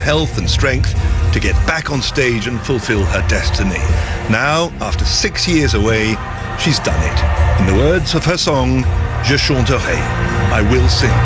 health and strength to get back on stage and fulfill her destiny. Now, after 6 years away, she's done it. In the words of her song, Je chanterai, I will sing.